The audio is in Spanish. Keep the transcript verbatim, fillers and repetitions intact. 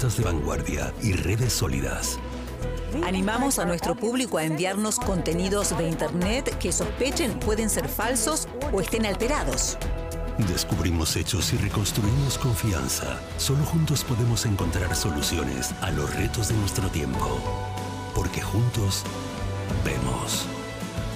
herramientas de vanguardia y redes sólidas. Animamos a nuestro público a enviarnos contenidos de Internet que sospechen pueden ser falsos o estén alterados. Descubrimos hechos y reconstruimos confianza. Solo juntos podemos encontrar soluciones a los retos de nuestro tiempo. Porque juntos vemos.